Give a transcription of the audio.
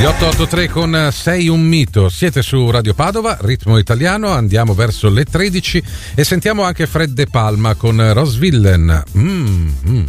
Gli 883 con Sei un mito, siete su Radio Padova, ritmo italiano, andiamo verso le 13 e sentiamo anche Fred De Palma con Rosvillen.